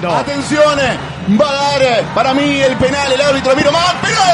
momento. Atención, va a dar para mí el penal, el árbitro, miro más, penal,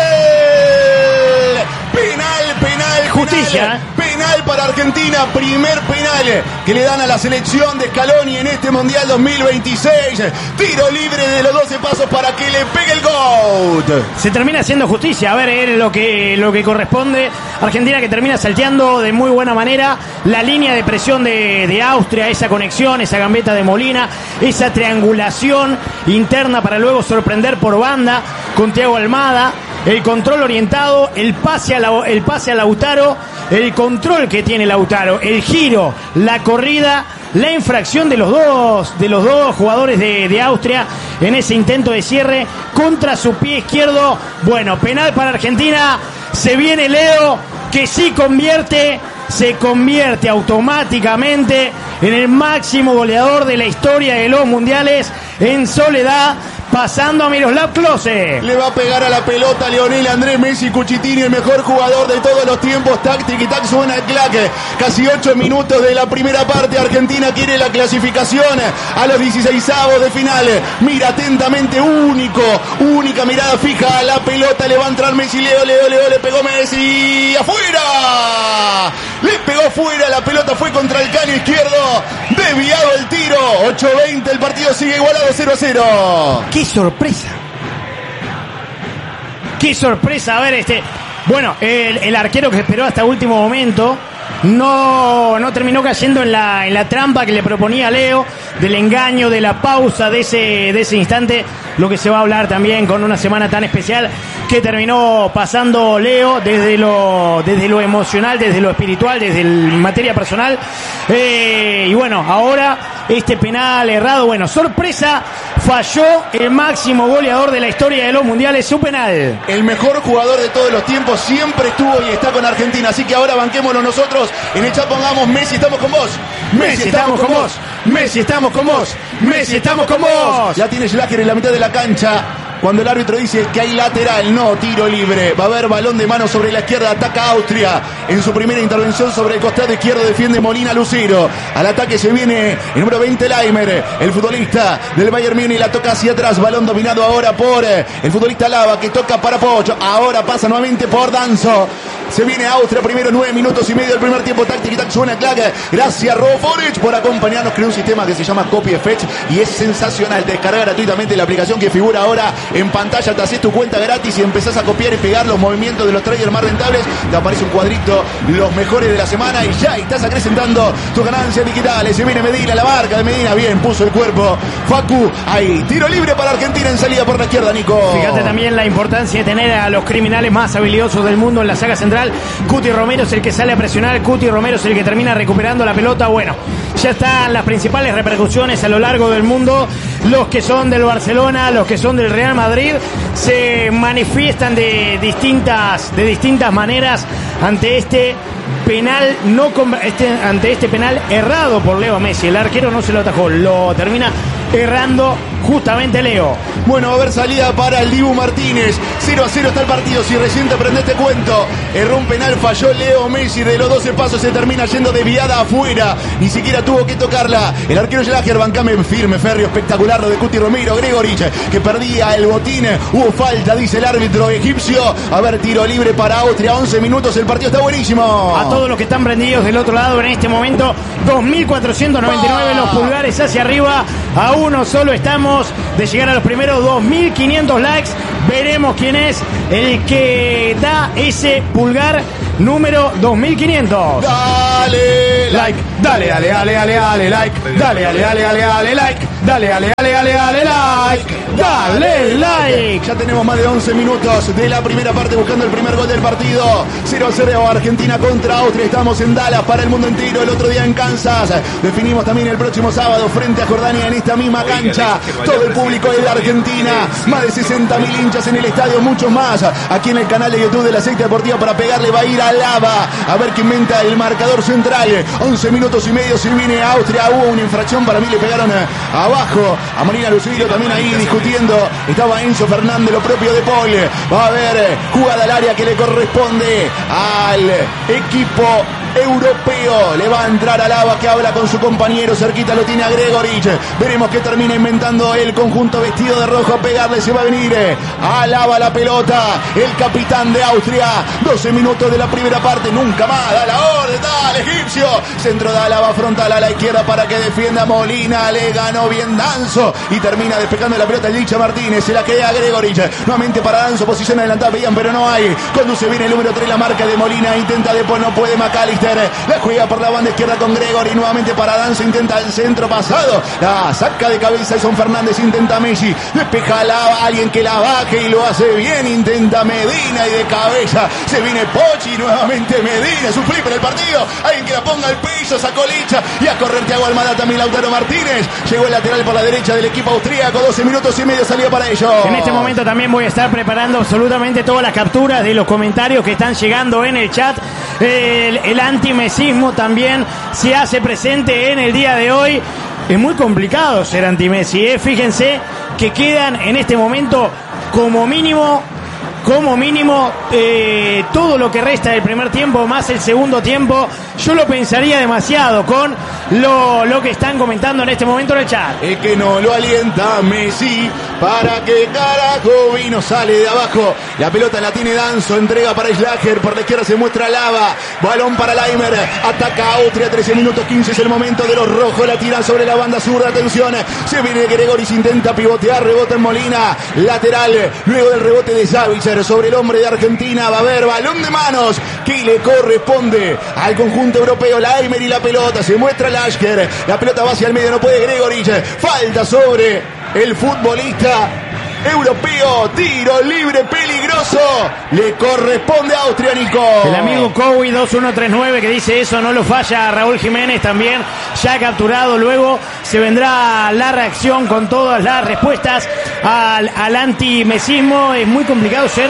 justicia. Penal para Argentina, primer penal que le dan a la selección de Scaloni en este Mundial 2026. Tiro libre de los 12 pasos para que le pegue el GOAT. Se termina haciendo justicia, a ver, es lo que corresponde. Argentina que termina salteando de muy buena manera la línea de presión de Austria, esa conexión, esa gambeta de Molina, esa triangulación interna para luego sorprender por banda con Thiago Almada. El control orientado, el pase a Lautaro, el control que tiene Lautaro, el giro, la corrida, la infracción de los dos jugadores de Austria en ese intento de cierre contra su pie izquierdo. Bueno, penal para Argentina. Se viene Leo, que sí se convierte automáticamente en el máximo goleador de la historia de los mundiales en soledad, pasando a Miroslav Klose. Le va a pegar a la pelota Lionel Andrés Messi Cucitini, el mejor jugador de todos los tiempos. Tac, tiki, tac, suena el claque. Casi 8 minutos de la primera parte. Argentina quiere la clasificación a los 16avos de final. Mira atentamente, única mirada fija a la pelota. Le va a entrar Messi, Leo, le pegó Messi. ¡Afuera! Le pegó fuera, la pelota fue contra el caño izquierdo. Desviado el tiro. 8-20, el partido sigue igualado 0-0. ¡Qué sorpresa! ¡Qué sorpresa! A ver, bueno, el arquero que esperó hasta último momento no terminó cayendo en la trampa que le proponía Leo, del engaño, de la pausa de ese instante, lo que se va a hablar también con una semana tan especial que terminó pasando Leo desde lo emocional, desde lo espiritual, desde materia personal. Y bueno, ahora este penal errado, bueno, sorpresa, falló el máximo goleador de la historia de los mundiales, su penal. El mejor jugador de todos los tiempos siempre estuvo y está con Argentina, así que ahora banquémoslo nosotros. En el chat pongamos Messi, estamos con vos. Messi, estamos con vos. Messi, estamos con vos. Messi, estamos con vos. Ya tiene Schlager en la mitad de la cancha. Cuando el árbitro dice que hay lateral, no, tiro libre. Va a haber balón de mano sobre la izquierda, ataca Austria. En su primera intervención sobre el costado izquierdo defiende Molina Lucero. Al ataque se viene el número 20, Laimer, el futbolista del Bayern Múnich, la toca hacia atrás. Balón dominado ahora por el futbolista Lava, que toca para Pocho. Ahora pasa nuevamente por Danzo. Se viene Austria primero, 9 minutos y medio del primer tiempo. Táctica y tac, suena claque. Gracias Roforic por acompañarnos. Crea un sistema que se llama Copy Fetch y es sensacional. Descarga gratuitamente la aplicación que figura ahora en pantalla. Te haces tu cuenta gratis y empezás a copiar y pegar los movimientos de los traders más rentables. Te aparece un cuadrito, los mejores de la semana, y ya estás acrecentando tus ganancias digitales. Se viene Medina, la marca de Medina. Bien, puso el cuerpo Facu. Ahí, tiro libre para Argentina en salida por la izquierda, Nico. Fíjate también la importancia de tener a los criminales más habilidosos del mundo en la saga central. Cuti Romero es el que sale a presionar, Cuti Romero es el que termina recuperando la pelota. Bueno, ya están las principales repercusiones a lo largo del mundo. Los que son del Barcelona, los que son del Real Madrid, se manifiestan de distintas maneras ante este penal ante este penal errado por Leo Messi. El arquero no se lo atajó, lo termina errando justamente Leo. Bueno, va a haber salida para el Dibu Martínez. 0-0 está el partido. Si recién te prendiste cuento, erró un penal, falló Leo Messi. De los 12 pasos se termina yendo desviada afuera. Ni siquiera tuvo que tocarla. El arquero Schlager, bancame firme, férreo, espectacular lo de Cuti Romero. Gregoric, que perdía el botín. Hubo falta, dice el árbitro egipcio. A ver, tiro libre para Austria. 11 minutos, el partido está buenísimo. A todos los que están prendidos del otro lado en este momento, 2.499 los pulgares hacia arriba. A uno solo estamos de llegar a los primeros 2.500 likes. Veremos quién es el que da ese pulgar número 2.500. Dale like, dale like, dale like, dale like, dale like. Ya tenemos más de 11 minutos de la primera parte buscando el primer gol del partido. 0-0 Argentina contra Austria. Estamos en Dallas para el mundo entero. El otro día en Kansas. Definimos también el próximo sábado frente a Jordania en esta misma cancha. Todo el público de la Argentina. Más de 60.000 hinchas en el estadio, muchos más. Aquí en el canal de YouTube de la Secta Deportiva para pegarle va a ir a Lava. A ver qué inventa el marcador central. 11 minutos minutos y medio se viene Austria. Hubo una infracción, para mí le pegaron abajo a Molina Lucero, también ahí discutiendo. Estaba Enzo Fernández, lo propio de Paul. Va a haber jugada al área que le corresponde al equipo europeo. Le va a entrar Alaba, que habla con su compañero. Cerquita lo tiene a Gregoric. Veremos qué termina inventando el conjunto vestido de rojo. A pegarle se va a venir Alaba la pelota. El capitán de Austria. 12 minutos de la primera parte. Nunca más da la orden. Dale, egipcio. Centro de Alaba frontal a la izquierda para que defienda Molina. Le ganó bien Danzo y termina despejando la pelota el Licha Martínez. Se la queda a Gregoric. Nuevamente para Danzo. Posición adelantada. Veían, pero no hay. Conduce bien el número 3. La marca de Molina. Intenta después. No puede McAllister. La juega por la banda izquierda con Gregori. Nuevamente para Danzo. Intenta el centro pasado. La saca de cabeza Edson Fernández. Intenta Messi. Despeja a alguien que la baje y lo hace bien. Intenta Medina y de cabeza se viene Pochi. Nuevamente Medina. Es un flip en el partido. Alguien que la ponga al piso. Sacó Licha. Y a correr Thiago Almada también Lautaro Martínez. Llegó el lateral por la derecha del equipo austríaco. 12 minutos y medio salía para ellos. En este momento también voy a estar preparando absolutamente todas las capturas de los comentarios que están llegando en el chat. El antimesismo también se hace presente en el día de hoy. Es muy complicado ser anti-Messi, ¿eh? Fíjense que quedan en este momento como mínimo todo lo que resta del primer tiempo más el segundo tiempo. Yo lo pensaría demasiado con lo que están comentando en este momento en el chat. Es que no lo alienta Messi. ¿Para qué carajo vino? Sale de abajo. La pelota la tiene Danzo. Entrega para Schlager. Por la izquierda se muestra Lava. Balón para Laimer. Ataca Austria. 13 minutos 15 es el momento de los rojos. La tiran sobre la banda sur. Atención. Se viene Gregori. Se intenta pivotear. Rebota en Molina. Lateral. Luego del rebote de Savitzer sobre el hombre de Argentina. Va a haber balón de manos que le corresponde al conjunto europeo. Laimer y la pelota. Se muestra Lasker. La pelota va hacia el medio. No puede Gregori. Falta sobre el futbolista europeo. Tiro libre peligroso. Le corresponde a Austria, Nico. El amigo Cowi 2139 que dice eso no lo falla. Raúl Jiménez también ya capturado. Luego se vendrá la reacción con todas las respuestas al antimesismo. Es muy complicado ser,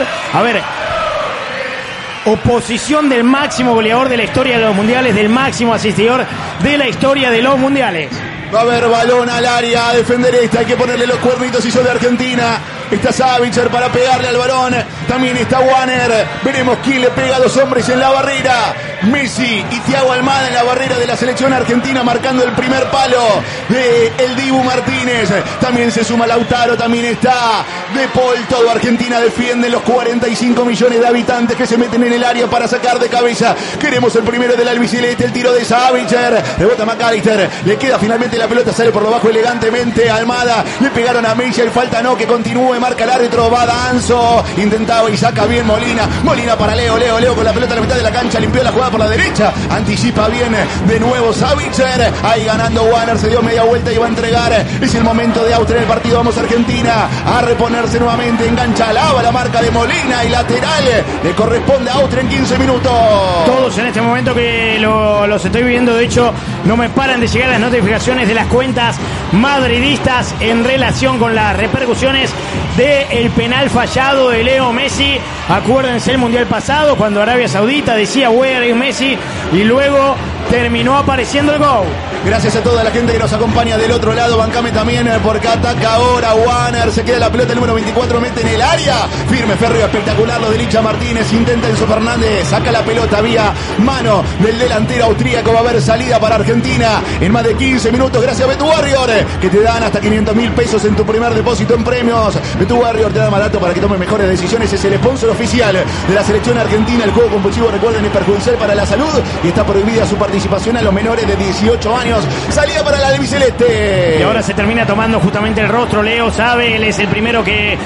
oposición del máximo goleador de la historia de los mundiales, del máximo asistidor de la historia de los mundiales. Va a haber balón al área, a defender esta, hay que ponerle los cuernitos y son de Argentina. Está Savitzer para pegarle al balón. También está Wanner. Veremos quién le pega a dos hombres en la barrera. Messi y Thiago Almada en la barrera de la selección argentina, marcando el primer palo de el Dibu Martínez. También se suma Lautaro, también está De Paul. Todo Argentina defiende los 45 millones de habitantes que se meten en el área para sacar de cabeza. Queremos el primero del albiceleste, el tiro de Savitzer. Rebota McAllister. Le queda finalmente la pelota, sale por lo bajo elegantemente Almada. Le pegaron a Messi, el falta no, que continúe. Marca el árbitro, va Danzo. Intentaba y saca bien Molina. Molina para Leo con la pelota a la mitad de la cancha. Limpió la jugada por la derecha. Anticipa bien de nuevo Savitzer. Ahí ganando Wanner. Se dio media vuelta y va a entregar. Es el momento de Austria en el partido. Vamos Argentina a reponerse nuevamente. Engancha Lava, la marca de Molina y lateral. Le corresponde a Austria en 15 minutos. Todos en este momento que los estoy viendo. De hecho, no me paran de llegar las notificaciones de las cuentas madridistas en relación con las repercusiones del penal fallado de Leo Messi. Acuérdense el mundial pasado cuando Arabia Saudita decía where is Messi y luego terminó apareciendo el gol. Gracias a toda la gente que nos acompaña del otro lado. Bancame también porque ataca ahora Wanner. Se queda la pelota, el número 24 mete en el área. Firme, férreo, espectacular lo de Licha Martínez. Intenta Enzo Fernández. Saca la pelota vía mano del delantero austríaco. Va a haber salida para Argentina en más de 15 minutos. Gracias a Betu Warrior, que te dan hasta 500.000 pesos en tu primer depósito en premios. Betu Warrior te da más datos para que tomes mejores decisiones. Es el sponsor oficial de la selección argentina. El juego compulsivo, recuerden, es perjudicial para la salud y está prohibida su participación a los menores de 18 años. Salida para la albiceleste. Y ahora se termina tomando justamente el rostro. Leo sabe, él es el primero que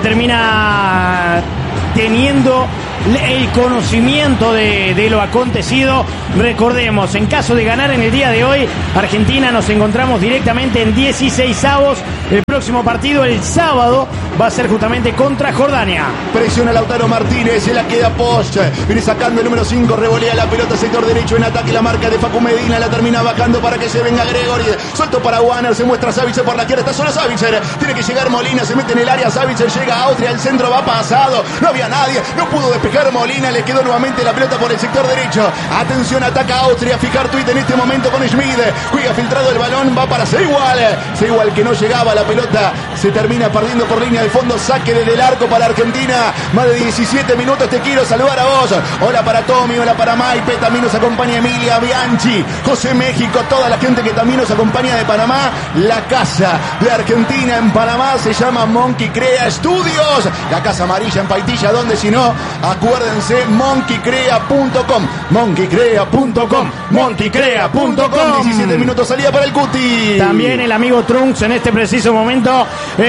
termina teniendo el conocimiento de lo acontecido. Recordemos, en caso de ganar en el día de hoy, Argentina, nos encontramos directamente en 16avos. El próximo partido, el sábado, va a ser justamente contra Jordania. Presiona Lautaro Martínez, se la queda Post. Viene sacando el número 5, revolea la pelota, sector derecho en ataque, la marca de Facu Medina, la termina bajando para que se venga Gregori. Suelto para Wanner, se muestra Savitzer por la izquierda, está solo Savitzer. Tiene que llegar Molina, se mete en el área, Savitzer llega a Austria, el centro va pasado. No había nadie, no pudo despegar despejar Molina, le quedó nuevamente la pelota por el sector derecho. Atención, ataca Austria, fijar tuit en este momento con Schmid. Juega filtrado el balón, va para Seiwal. Seiwal que no llegaba a la pelota, se termina perdiendo por línea de fondo. Saque desde el arco para Argentina. Más de 17 minutos, te quiero saludar a vos. Hola para Tommy, hola para Maipe, también nos acompaña Emilia Bianchi, José México, toda la gente que también nos acompaña de Panamá. La casa de Argentina en Panamá se llama Monkey Crea Studios. La casa amarilla en Paitilla, donde si no, acuérdense, monkeycrea.com, monkeycrea.com, monkeycrea.com. 17 minutos, salida para el Cuti. También el amigo Trunks en este preciso momento,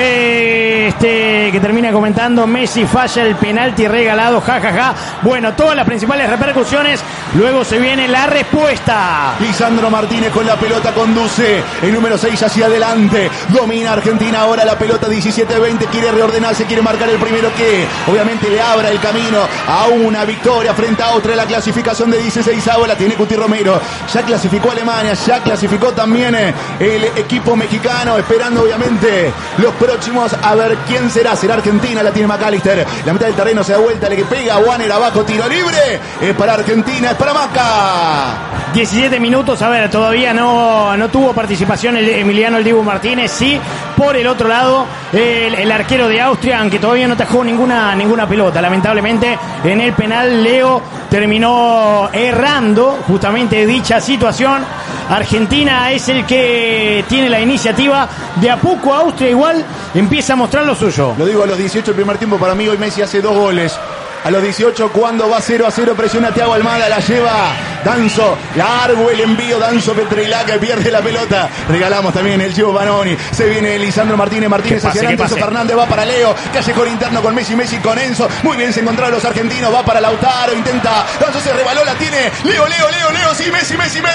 que termina comentando: Messi falla el penalti regalado, jajaja. Bueno, todas las principales repercusiones. Luego se viene la respuesta. Lisandro Martínez con la pelota conduce. El número 6 hacia adelante. Domina Argentina ahora la pelota. 17-20. Quiere reordenarse, quiere marcar el primero que obviamente le abra el camino a una victoria frente a Austria. La clasificación de 16avo la tiene Cuti Romero. Ya clasificó Alemania, ya clasificó también el equipo mexicano. Esperando obviamente los próximos a ver quién será. Será Argentina, la tiene McAllister. La mitad del terreno se da vuelta, le pega a Warner abajo, tiro libre. Es para Argentina, es para Maca. 17 minutos, a ver, todavía no tuvo participación el Emiliano El Dibu Martínez. Sí, por el otro lado, el arquero de Austria, aunque todavía no atajó ninguna pelota. Lamentablemente, en el penal, Leo terminó errando justamente dicha situación. Argentina es el que tiene la iniciativa. De a poco Austria igual empieza a mostrar lo suyo. Lo digo, a los 18 el primer tiempo para mí, hoy Messi hace 2 goles. A los 18, cuando va 0-0, presiona Thiago Almada, la lleva Danzo, largo el envío, Danzo Petrelá que pierde la pelota. Regalamos también el Chivo Banoni. Se viene Lisandro Martínez hacia adelante. Enzo Fernández va para Leo. Callejón interno con Messi con Enzo. Muy bien se encontraron los argentinos. Va para Lautaro. Intenta. Danzo se rebaló, la tiene. Leo. Sí, Messi.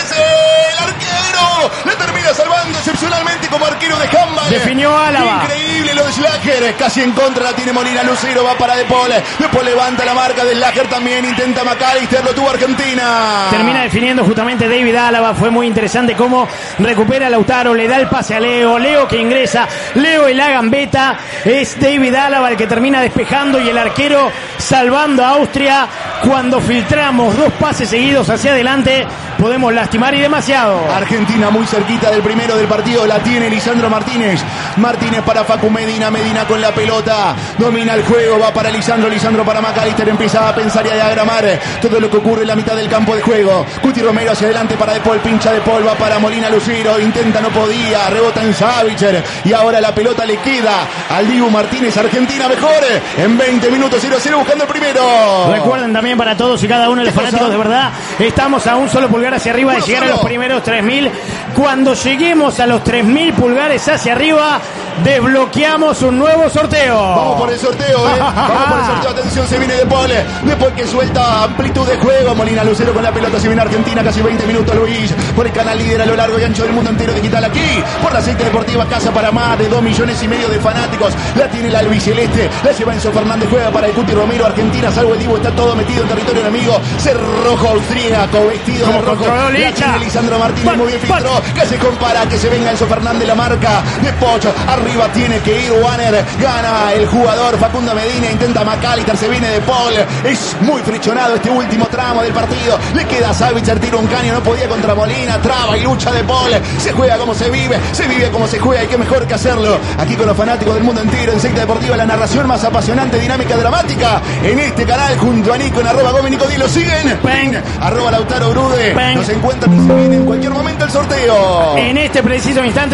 El arquero la termina salvando excepcionalmente como arquero de handball. Definió Álava. Increíble lo de Schlager. Casi en contra la tiene Molina. Lucero va para De Paul. De Paul levanta la marca de Schlager también. Intenta McAllister. Lo tuvo Argentina. Termina definiendo justamente David Álava. Fue muy interesante cómo recupera a Lautaro, le da el pase a Leo que ingresa, Leo y la gambeta. Es David Álava el que termina despejando y el arquero salvando a Austria. Cuando filtramos 2 pases seguidos hacia adelante, podemos lastimar y demasiado. Argentina muy cerquita del primero del partido, la tiene Lisandro Martínez para Facu Medina con la pelota, domina el juego, va para Lisandro para McAllister, empieza a pensar y a diagramar todo lo que ocurre en la mitad del campo de juego. Cuti Romero hacia adelante para De Paul, pincha De Paul, va para Molina Lucero, intenta, no podía, rebota en Savicher y ahora la pelota le queda al Dibu Martínez. Argentina mejor en 20 minutos, 0-0 buscando el primero. Recuerden también para todos y cada uno de los fanáticos, de verdad, estamos a un solo pulgar hacia arriba de llegar a los primeros 3.000. Cuando lleguemos a los 3.000 pulgares hacia arriba, desbloqueamos un nuevo sorteo. Vamos por el sorteo, vamos por el sorteo. Atención, se viene De Paul que suelta amplitud de juego. Molina Lucero con la pelota, se viene Argentina, casi 20 minutos. Luis por el canal líder a lo largo y ancho del mundo entero digital, aquí por la Aceite Deportiva Casa, para más de 2,5 millones de fanáticos. La tiene el albiceleste, la lleva Enzo Fernández, juega para el Cuti Romero. Argentina, salvo el Dibu, está todo metido en territorio enemigo. Cerrojo austríaco, vestido de rojo. La tiene Lisandro Martínez, muy bien filtró, que se compara, que se venga Enzo Fernández, la marca de Pocho. Arriba tiene que ir Warner, gana el jugador Facundo Medina, intenta McAllister, se viene De Paul. Es muy friccionado este último tramo del partido. Le queda a Savicher, tiro un caño, no podía contra Molina, traba y lucha De Paul. Se juega como se vive como se juega, y qué mejor que hacerlo aquí con los fanáticos del mundo entero en Secta Deportiva, la narración más apasionante, dinámica, dramática en este canal, junto a Nico en @GomeNico10. Lo siguen en @Lautaro Brude. Nos encuentran y se viene en cualquier momento el sorteo. En este preciso instante,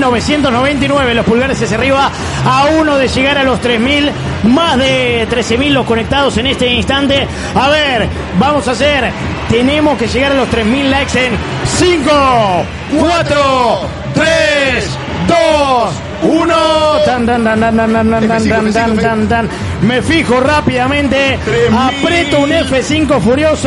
2.999 los pulgares hacia arriba, a uno de llegar a los 3.000, más de 13.000 los conectados en este instante. A ver, vamos a hacer, tenemos que llegar a los 3.000 likes en 5, 4, 3, 2, 1. Me fijo rápidamente, aprieto un F5 furioso.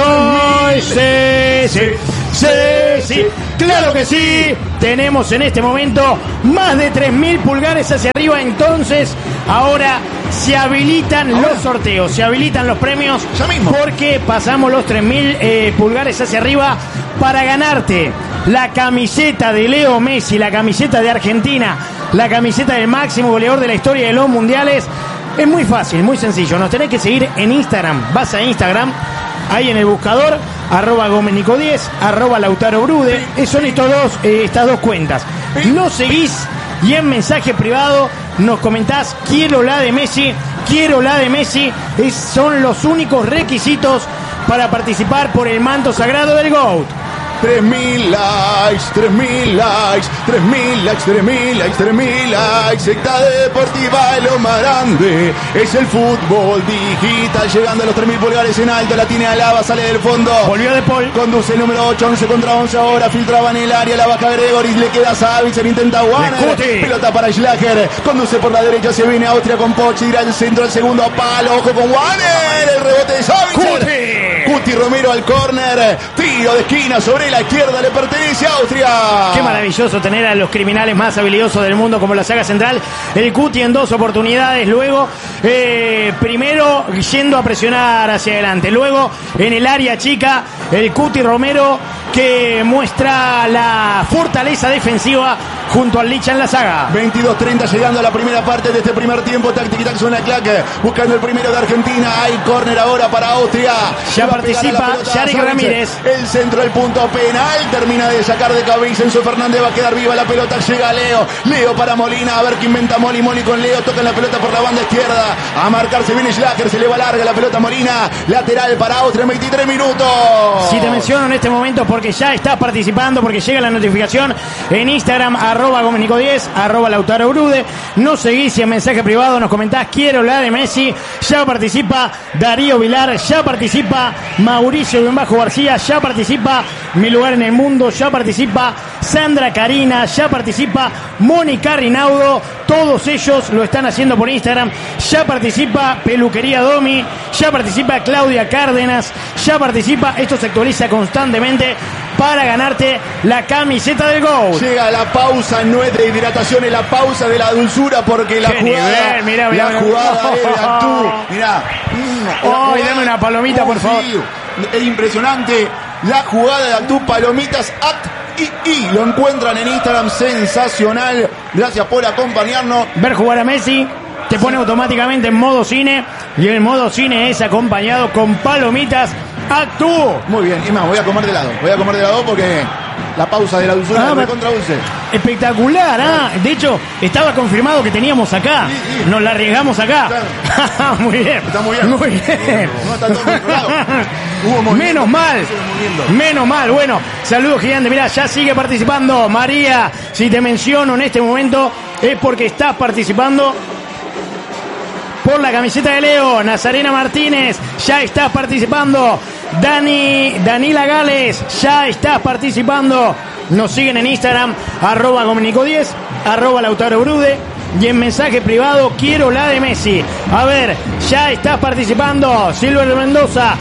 Sí, claro que sí. Tenemos en este momento más de 3.000 pulgares hacia arriba. Entonces ahora se habilitan los sorteos, se habilitan los premios, ya mismo, porque pasamos los 3.000 pulgares hacia arriba para ganarte la camiseta de Leo Messi, la camiseta de Argentina, la camiseta del máximo goleador de la historia de los mundiales. Es muy fácil, muy sencillo. Nos tenés que seguir en Instagram. Vas a Instagram, ahí en el buscador, @Gomenico10, @LautaroBrude. Son estas dos cuentas. Nos seguís y en mensaje privado nos comentás: quiero la de Messi, quiero la de Messi. Son los únicos requisitos para participar por el manto sagrado del GOAT. 3.000 likes, 3.000 likes, 3.000 likes, 3.000 likes, 3.000 likes. Secta Deportiva es lo más grande. Es el fútbol digital. Llegando a los 3.000 pulgares en alto. La tiene Alaba, sale del fondo. Volvió De Paul. Conduce el número 8, 11 contra 11 ahora. Filtraba en el área. La baja Gregoris. Le queda Savitzer. Intenta Warner. Pelota para Schlager. Conduce por la derecha. Se viene Austria con Poch. Irá al centro. El segundo palo. Ojo con Warner. El rebote de Savitzer. Cuti Romero al córner. Tiro de esquina sobre la izquierda. Le pertenece a Austria. Qué maravilloso tener a los criminales más habilidosos del mundo como la saga central. El Cuti en 2 oportunidades. Luego, primero yendo a presionar hacia adelante. Luego, en el área chica, el Cuti Romero que muestra la fortaleza defensiva junto al Licha en la saga. 22-30 llegando a la primera parte de este primer tiempo. Tac-tic-tac suena clac. Buscando el primero de Argentina. Hay córner ahora para Austria. Ya participa Yarek Ramírez. El centro del punto penal. Termina de sacar de cabeza. Enzo Fernández va a quedar viva la pelota. Llega Leo. Leo para Molina. A ver qué inventa Moli. Moli con Leo. Tocan la pelota por la banda izquierda. A marcarse viene Schlager. Se le va larga la pelota a Molina. Lateral para Austria en 23 minutos. Si te menciono en este momento porque ya estás participando, porque llega la notificación en Instagram, @Gomenico10, @LautaroBrude. Nos seguís y en mensaje privado nos comentás: quiero la de Messi. Ya participa Darío Vilar. Ya participa Mauricio García. Ya participa Mi Lugar en el Mundo. Ya participa Sandra Karina. Ya participa Mónica Rinaudo. Todos ellos lo están haciendo por Instagram. Ya participa Peluquería Domi. Ya participa Claudia Cárdenas. Ya participa. Esto se actualiza constantemente para ganarte la camiseta del GOAT. Llega la pausa, no es de hidratación, es la pausa de la dulzura, porque la jugada, mirá, la jugada es de Actú. Mirá. Ay, dame una palomita, por favor. Es impresionante la jugada de Actú. Palomitas y lo encuentran en Instagram. Sensacional. Gracias por acompañarnos. Ver jugar a Messi te pone automáticamente en modo cine, y el modo cine es acompañado con palomitas Actú. Muy bien, y más, voy a comer de lado porque la pausa de la dulzura es contra dulce. Espectacular, ¿ah? De hecho, estaba confirmado que teníamos acá. Sí. Nos la arriesgamos acá. Claro. Muy bien. Está muy bien. Muy bien. No está todo controlado. Menos mal. Bueno, saludos gigante. Mirá, ya sigue participando María. Si te menciono en este momento es porque estás participando por la camiseta de Leo. Nazarena Martínez, ya estás participando. Danila Gales, ya estás participando. Nos siguen en Instagram, @Gomenico10, @LautaroBrude. Y en mensaje privado, quiero la de Messi. A ver, ya estás participando. Silver Mendoza.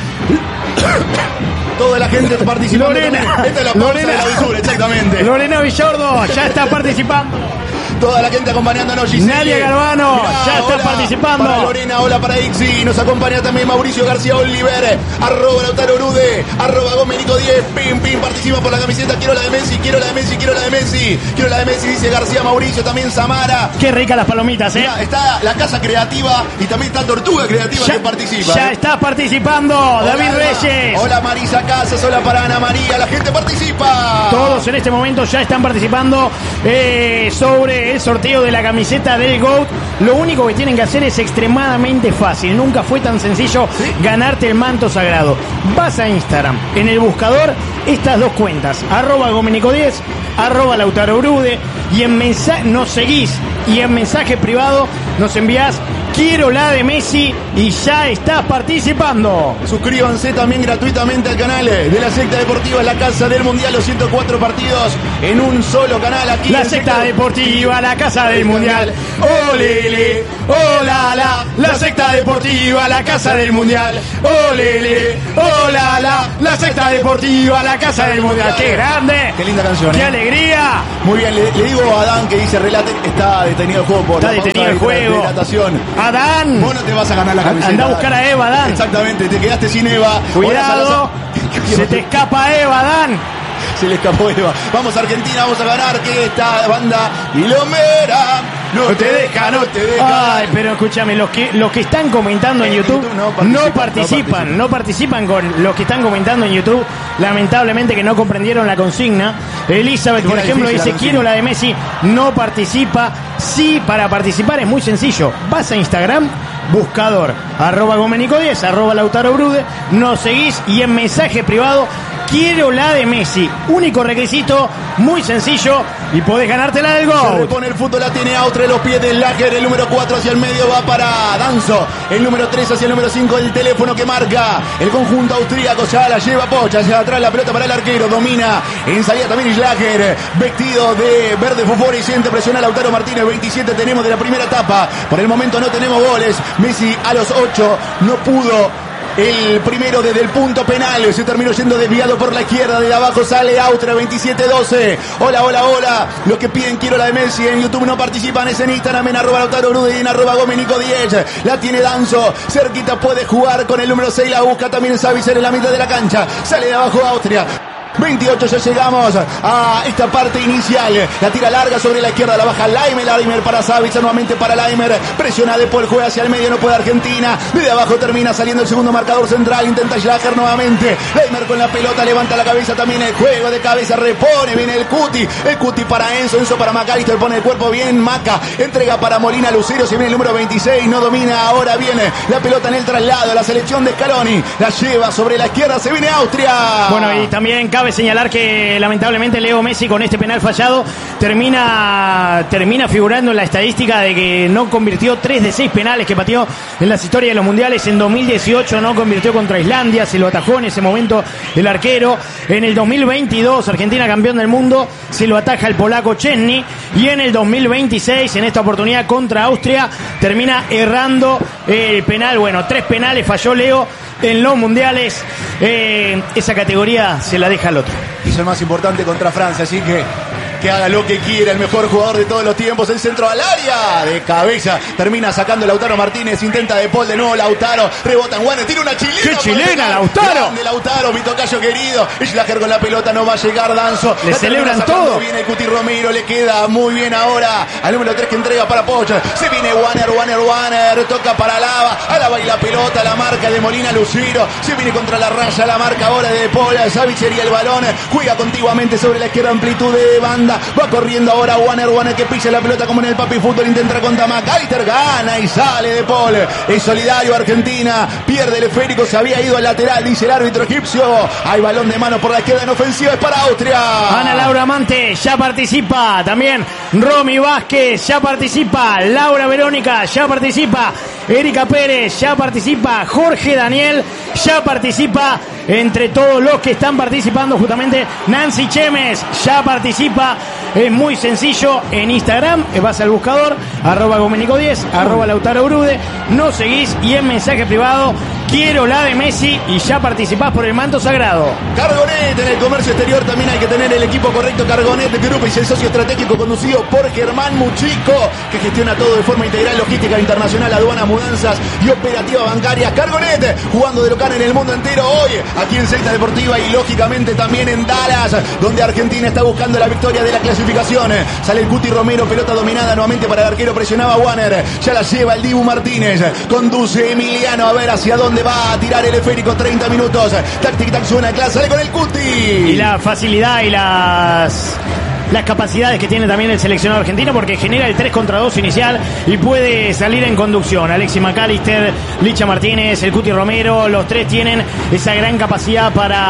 Toda la gente participando. Lorena. Esta es la pausa de la dulzura, exactamente. Lorena Villordo, ya está participando. Toda la gente acompañándonos. Giselle. Nadia Galvano, ya está participando. Para Lorena, hola para Ixi. Nos acompaña también Mauricio García Oliver. @LautaroBrude, @Gomenico10. Pim, participa por la camiseta. Quiero la de Messi, quiero la de Messi, quiero la de Messi. Quiero la de Messi, dice García Mauricio. También Samara. Qué ricas las palomitas, Mirá, está la Casa Creativa y también está Tortuga Creativa que participa. Ya está participando. Hola, David Reyes. Hola Marisa Casas, hola para Ana María. La gente participa. Todos en este momento ya están participando sobre el sorteo de la camiseta del GOAT. Lo único que tienen que hacer es extremadamente fácil. Nunca fue tan sencillo ganarte el manto sagrado. Vas a Instagram, en el buscador, estas dos cuentas, @Gomenico10, @LautaroBrude, y nos seguís y en mensaje privado nos envías: quiero la de Messi, y ya estás participando. Suscríbanse también gratuitamente al canal de la Secta Deportiva, la Casa del Mundial, los 104 partidos en un solo canal aquí. La Secta Deportiva, la Casa del Mundial. Olele, olala, la Secta Deportiva, la Casa del Mundial. Olele, olala, la Secta Deportiva, la Casa del Mundial. ¡Qué grande! ¡Qué linda canción! ¡Qué alegría! Muy bien, le digo a Adán que dice relate, está detenido el juego por está detenido el juego. Hidratación. Adán, vos no te vas a ganar la camiseta. Anda a buscar a Eva, Adán. Exactamente, te quedaste sin Eva. Cuidado, se te escapa Eva, Adán. Se le escapó Eva. Vamos a Argentina, vamos a ganar, que esta banda Vilomera. no te deja, no te deja. Ay, pero escúchame, los que están comentando en YouTube no participan con los que están comentando en YouTube. Lamentablemente que no comprendieron la consigna. Elizabeth, por ejemplo, dice: quiero la de Messi, no participa. Sí, para participar es muy sencillo. Vas a Instagram, buscador, @Gomenico10, @Lautaro Brude, nos seguís y en mensaje privado: quiero la de Messi. Único requisito, muy sencillo, y podés ganártela del Se gol. repone el fútbol, la tiene Austria, los pies del Lager, el número 4 hacia el medio va para Danzo, el número 3 hacia el número 5, el teléfono que marca el conjunto austríaco, ya la lleva Pocha, hacia atrás la pelota para el arquero, domina en salida también Schlager, vestido de verde fosforescente, presiona Lautaro Martínez, 27 tenemos de la primera etapa, por el momento no tenemos goles, Messi a los 8 no pudo. El primero desde el punto penal, se terminó yendo desviado por la izquierda, de abajo sale Austria, 27-12. Hola, hola, hola. Los que piden quiero la de Messi en YouTube no participan, es en Instagram, en @Lautaro Brude y en @Gomenico10. La tiene Danzo, cerquita puede jugar con el número 6, la busca también Savicer en la mitad de la cancha. Sale de abajo Austria. 28 ya llegamos a esta parte inicial. La tira larga sobre la izquierda, la baja Laimer para Savic, nuevamente para Laimer. Presiona De Paul, juega hacia el medio, no puede Argentina. Desde abajo termina saliendo el segundo marcador central. Intenta Schlager nuevamente. Laimer con la pelota, levanta la cabeza también el juego de cabeza. Repone, viene el Cuti para Enzo para McAllister, pone el cuerpo bien. Maca entrega para Molina Lucero. Se viene el número 26, no domina. Ahora viene la pelota en el traslado. La selección de Scaloni la lleva sobre la izquierda. Se viene Austria. Bueno, y también cabe señalar que lamentablemente Leo Messi con este penal fallado termina figurando en la estadística de que no convirtió 3 de 6 penales que pateó en las historias de los mundiales. En 2018 no convirtió contra Islandia, se lo atajó en ese momento el arquero. En el 2022, Argentina campeón del mundo, se lo ataja el polaco Szczęsny. Y en el 2026, en esta oportunidad contra Austria, termina errando el penal. Bueno, 3 penales falló Leo en los mundiales. Esa categoría se la deja al otro. Hizo el más importante contra Francia, así que haga lo que quiera, el mejor jugador de todos los tiempos, el centro al área, de cabeza, termina sacando Lautaro Martínez, intenta De Paul de nuevo, Lautaro, rebota en Juanes, tira una chilena. ¡Qué chilena, Lautaro! Grande Lautaro, mi tocayo querido, Schlager con la pelota, no va a llegar Danzo. Le celebran todo. Viene el Cuti Romero, le queda muy bien ahora al número 3 que entrega para Pocha, se viene Wanner, toca para Alaba y la pelota, la marca de Molina Lucero, se viene contra la raya, la marca ahora de De Paul, Savic sería el balón, juega contiguamente sobre la izquierda, amplitud de banda. Va corriendo ahora Wanner que pilla la pelota como en el Papi Fútbol, intenta contra McAllister, gana y sale De Paul. Es solidario Argentina, pierde el esférico, se había ido al lateral, dice el árbitro egipcio. Hay balón de mano por la izquierda en ofensiva, es para Austria. Ana Laura Amante ya participa, también Romy Vázquez ya participa, Laura Verónica ya participa, Erika Pérez ya participa, Jorge Daniel ya participa. Entre todos los que están participando, justamente Nancy Chemes ya participa. Es muy sencillo, en Instagram vas al buscador @Gomenico10, @Lautaro Brude, nos seguís y en mensaje privado quiero la de Messi y ya participás por el manto sagrado. Cargonet, en el comercio exterior también hay que tener el equipo correcto. Cargonet Group es el socio estratégico conducido por Germán Muchico, que gestiona todo de forma integral, logística internacional, aduana, mudanzas y operativa bancaria. Cargonet, jugando de local en el mundo entero hoy, aquí en Celta Deportiva y lógicamente también en Dallas, donde Argentina está buscando la victoria de la clasificación. Sale el Cuti Romero, pelota dominada nuevamente para el arquero, presionaba Wanner, ya la lleva el Dibu Martínez, conduce Emiliano, a ver hacia dónde va a tirar el esférico. 30 minutos, tac suena clase, sale con el Cuti. Y la facilidad y las capacidades que tiene también el seleccionado argentino, porque genera el 3 contra 2 inicial y puede salir en conducción. Alexis McAllister, Licha Martínez, el Cuti Romero, los 3 tienen esa gran capacidad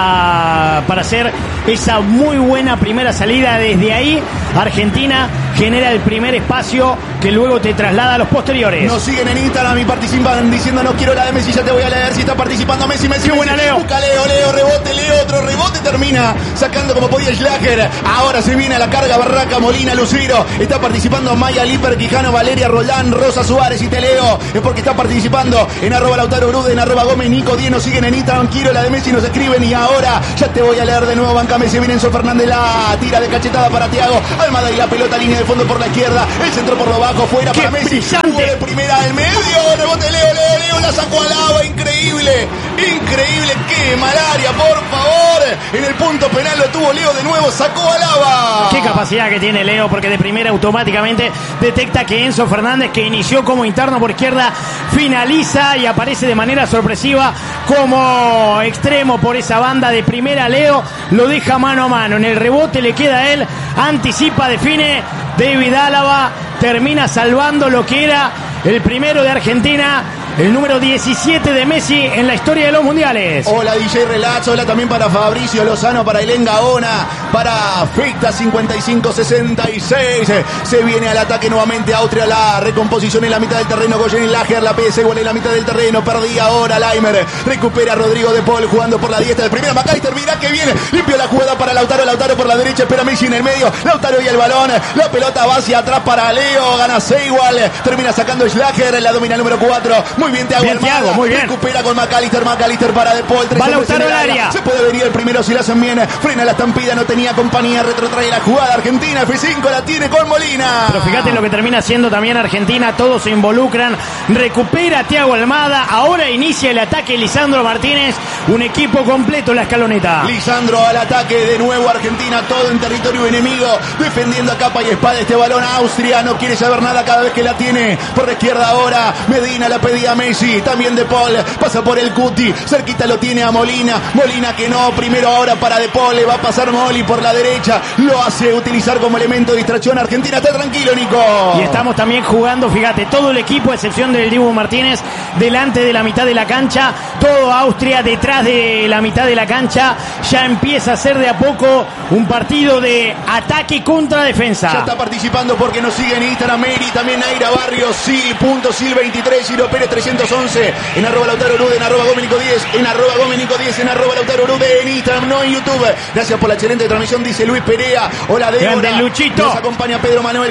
para hacer esa muy buena primera salida. Desde ahí Argentina genera el primer espacio que luego te traslada a los posteriores. Nos siguen en Instagram y participan diciéndonos quiero la de Messi, ya te voy a leer si está participando Messi. Qué buena Leo. Busca Leo, rebote, Leo, otro rebote, termina sacando como podía Schlager. Ahora se viene a la carga Barraca, Molina Lucero, está participando Maya Liper, Quijano, Valeria Roldán, Rosa Suárez y te leo. Es porque está participando en @Lautaro Brude, en @Gomenico10. Nos siguen en Instagram, quiero la de Messi, nos escriben y ahora ya te voy a leer de nuevo. Banca Messi, viene Enzo Fernández, la tira de cachetada para Thiago Almada y la pelota línea de de fondo por la izquierda. El centro por lo bajo. Fuera para Messi. Brillante. De primera del medio. Rebote Leo. La sacó al agua. Increíble. Qué malaria, por favor. En el punto penal lo tuvo Leo de nuevo. Sacó al agua. Qué capacidad que tiene Leo, porque de primera automáticamente detecta que Enzo Fernández, que inició como interno por izquierda, finaliza y aparece de manera sorpresiva como extremo por esa banda. De primera Leo lo deja mano a mano. En el rebote le queda a él. Anticipa, define David Álava. Termina salvando lo que era el primero de Argentina, el número 17 de Messi en la historia de los mundiales. Hola DJ Relax, hola también para Fabricio Lozano, para Elén Gaona, para Fecta 5566. Se viene al ataque nuevamente Austria, la recomposición en la mitad del terreno. Goyen Lager, la PS igual en la mitad del terreno. Perdía ahora Laimer, recupera Rodrigo de Paul jugando por la diestra de primera. McAllister, mirá que viene, limpio la jugada para Lautaro por la derecha, espera Messi en el medio. Lautaro y el balón, la pelota va hacia atrás para Leo, gana Seigual, termina sacando Schlager, la domina el número 4. Muy bien Thiago Almada, muy bien. Recupera con McAllister para De Paul. Va Lautaro al área. Se puede venir el primero si la hacen bien. Frena la estampida, no tenía compañía, retrotrae la jugada Argentina. F5 la tiene con Molina. Pero fíjate lo que termina haciendo también Argentina. Todos se involucran. Recupera Thiago Almada. Ahora inicia el ataque Lisandro Martínez. Un equipo completo la escaloneta. Lisandro al ataque de nuevo Argentina. Todo en territorio enemigo. Defendiendo a capa y espada este balón. Austria no quiere saber nada cada vez que la tiene. Por la izquierda ahora. Medina la pedía a Messi. También De Paul. Pasa por el Cuti. Cerquita lo tiene a Molina. Molina que no. Primero ahora para De Paul. Le va a pasar Moli por la derecha. Lo hace utilizar como elemento de distracción. Argentina está tranquilo, Nico. Y estamos también jugando, fíjate, todo el equipo, a excepción del Dibu Martínez, delante de la mitad de la cancha. Todo Austria detrás de la mitad de la cancha. Ya empieza a ser de a poco un partido de ataque contra defensa. Ya está participando porque nos sigue en Instagram Mary, también Naira Barrios, Sil.sil23, Giro Pérez 311, en @Lautaro Urude, en @Gómenico10, en @Gómenico10, en @Lautaro Urude, en Instagram, no en YouTube. Gracias por la excelente transmisión, dice Luis Perea. Hola Débora. Luchito. Nos acompaña Pedro Manuel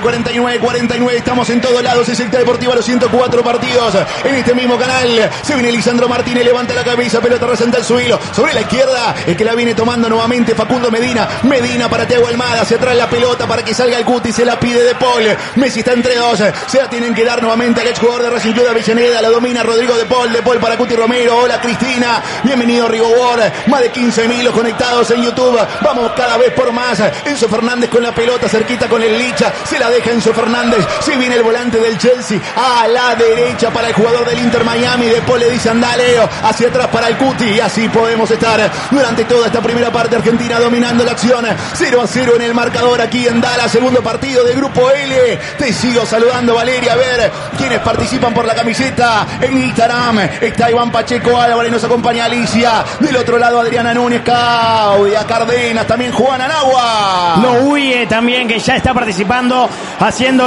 49. Estamos en todos lados, es Secta Deportiva, los 104 partidos en este mismo canal. Se viene Lisandro Martínez, levanta la cabeza, pelota rasante al suelo. Sobre la izquierda, el que la viene tomando nuevamente Facundo Medina. Medina para Thiago Almada, hacia atrás la pelota para que salga el Cuti, se la pide De Paul. Messi está entre dos, se la tienen que dar nuevamente al exjugador de Racing Club de Avellaneda. La domina Rodrigo De Paul para Cuti Romero. Hola Cristina, bienvenido Rigobor. Más de 15.000 los conectados en YouTube. Vamos cada vez por más. Enzo Fernández con la pelota, cerquita con el Licha. Se la deja Enzo Fernández. Se viene el volante del Chelsea a la derecha para el jugador del Inter Miami. De Paul le dice anda Leo, hacia atrás para el Cuti. Y así podemos estar durante toda esta primera parte. Argentina dominando la acción. 0-0 en el marcador aquí en Dallas. Segundo partido del Grupo L. Te sigo saludando, Valeria. A ver quiénes participan por la camiseta en Instagram. Está Iván Pacheco Álvarez, nos acompaña Alicia. Del otro lado Adriana Núñez, Claudia Cardenas, también Juan Anagua. Lo huye también, que ya está participando, haciendo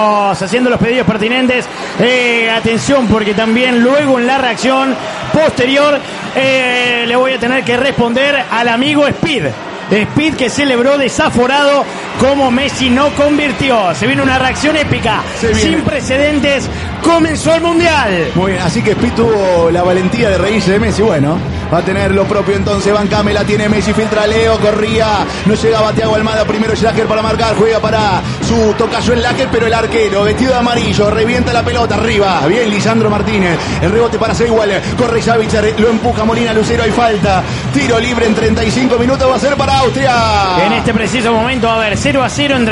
los pedidos pertinentes. Atención, porque también luego en la reacción posterior le voy a tener que responder al amigo Speed, que celebró desaforado como Messi no convirtió. Se viene una reacción épica, sin precedentes. Comenzó el Mundial. Muy bien, así que Speed tuvo la valentía de reírse de Messi. Bueno, va a tener lo propio entonces. Bancame, la tiene Messi, filtra Leo, corría, no llegaba Thiago Almada. Primero Schlager para marcar, juega para su tocayo en Lager, pero el arquero, vestido de amarillo, revienta la pelota arriba. Bien, Lisandro Martínez, el rebote para Seigual, corre Javitzer, lo empuja Molina, Lucero, hay falta. Tiro libre en 35 minutos, va a ser para Austria. En este preciso momento, a ver, 0-0 en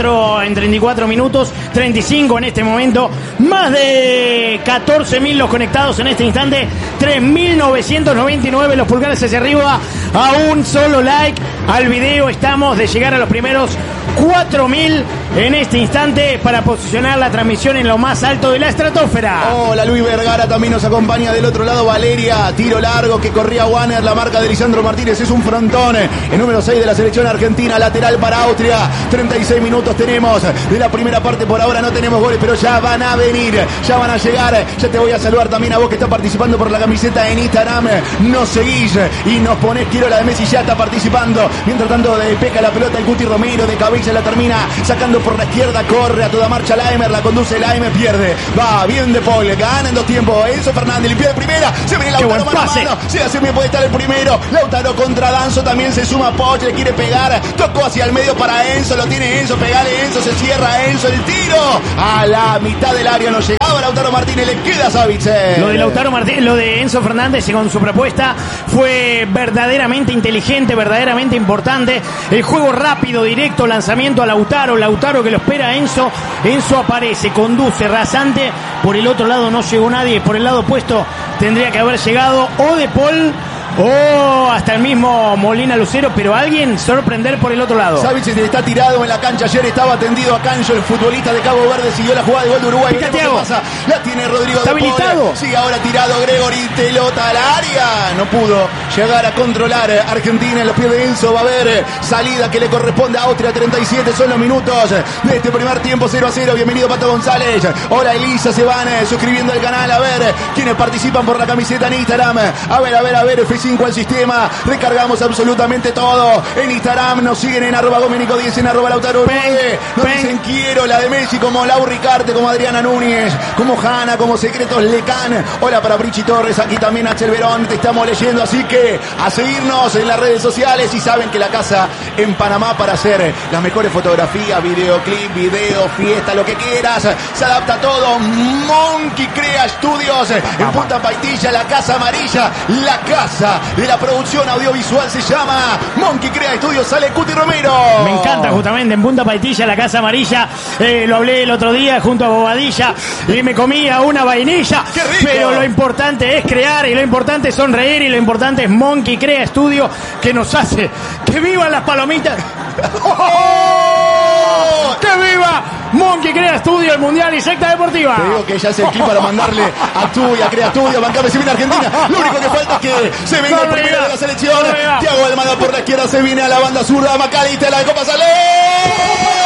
34 minutos, 35 en este momento. Más de 14.000 los conectados en este instante, 3.999 los pulgares hacia arriba, a un solo like al video. Estamos de llegar a los primeros 4.000 en este instante para posicionar la transmisión en lo más alto de la estratosfera. Hola, Luis Vergara también nos acompaña del otro lado. Valeria, tiro largo que corría Warner, la marca de Lisandro Martínez, es un frontón. El número 6 de la selección argentina, lateral para Austria. 36 minutos tenemos de la primera parte. Por ahora no tenemos goles, pero ya van a venir, ya van a llegar. Ya te voy a saludar también a vos que estás participando por la camiseta en Instagram. nos seguís y nos ponés quiero la de Messi, ya está participando. Mientras tanto despeja la pelota el Cuti Romero, de cabeza la termina sacando por la izquierda, corre a toda marcha Laimer, la conduce Laimer, pierde. Va bien De Paul, gana en 2 tiempos. Enzo Fernández limpia de primera, se viene Lautaro mano a mano. Se hace bien, puede estar el primero. Lautaro contra Danzo, también se suma Poch, le quiere pegar. Tocó hacia el medio para Enzo, lo tiene Enzo, pegale Enzo, se cierra Enzo, el tiro a la mitad del área, no llegaba Lautaro Martínez, le queda Savitzer. Lo de Lautaro Martínez, lo de Enzo Fernández con su propuesta fue verdaderamente inteligente, verdaderamente importante. El juego rápido, directo, lanzamiento a Lautaro que lo espera Enzo aparece, conduce rasante, por el otro lado no llegó nadie, por el lado opuesto tendría que haber llegado o De Paul o hasta el mismo Molina Lucero, pero alguien sorprender por el otro lado. Savitzer está tirado en la cancha, ayer estaba atendido a Cancho, el futbolista de Cabo Verde, siguió la jugada de gol de Uruguay. ¿Qué pasa? La tiene Rodrigo ¿Está De Paul. habilitado? Sigue ahora tirado Gregory, pelota al área, no pudo llegar a controlar Argentina en los pies de Enzo. Va a haber salida que le corresponde a Austria, 37 son los minutos de este primer tiempo, 0-0. Bienvenido Pato González. Hola Elisa, se van suscribiendo al canal, a ver quienes participan por la camiseta en Instagram. A ver, F5 al sistema, recargamos absolutamente todo en Instagram, nos siguen en @Domenico10, en @Lautaro 9, nos dicen quiero la de Messi, como Lau Ricarte, como Adriana Núñez, como Hanna, como Secretos Lecan. Hola para Brichi Torres, aquí también Axel Verón, te estamos leyendo, así que a seguirnos en las redes sociales. Y saben que la casa en Panamá para hacer las mejores fotografías, videoclip, video, fiesta, lo que quieras, se adapta a todo. Monkey Crea Studios en Punta Paitilla, la casa amarilla, la casa de la producción audiovisual se llama Monkey Crea Studios. Sale Cuti Romero. Me encanta, justamente en Punta Paitilla, la casa amarilla. Lo hablé el otro día junto a Bobadilla y me comía una vainilla. ¡Qué rico! Pero lo importante es crear y lo importante es sonreír y lo importante es Monkey Crea Studio, que nos hace que vivan las palomitas. ¡Oh! ¡Que viva Monkey Crea Studio, el Mundial y Secta Deportiva! Te digo que ya es el clip para mandarle a Tuya, Crea Studio, bancame si viene Argentina. Lo único que falta es que se venga el primero de la selección. Thiago Almada por la izquierda, se viene a la banda zurda. Macalista, la de Copa sale.